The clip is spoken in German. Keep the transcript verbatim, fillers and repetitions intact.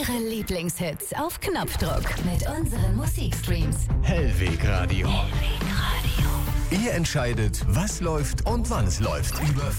Eure Lieblingshits auf Knopfdruck mit unseren Musikstreams. Hellweg Radio. Hellweg Radio. Ihr entscheidet, was läuft und wann es läuft. Über